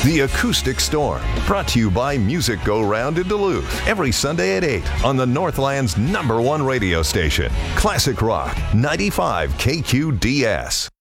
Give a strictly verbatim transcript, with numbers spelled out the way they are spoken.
The Acoustic Storm, brought to you by Music Go Round in Duluth, every Sunday at eight on the Northland's number one radio station, Classic Rock ninety-five K Q D S.